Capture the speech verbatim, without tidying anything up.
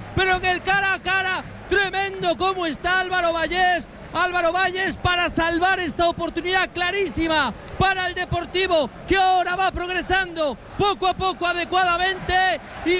pero en el cara a cara, tremendo cómo está Álvaro Vallés. Álvaro Vallés para salvar esta oportunidad clarísima para el Deportivo, que ahora va progresando poco a poco adecuadamente y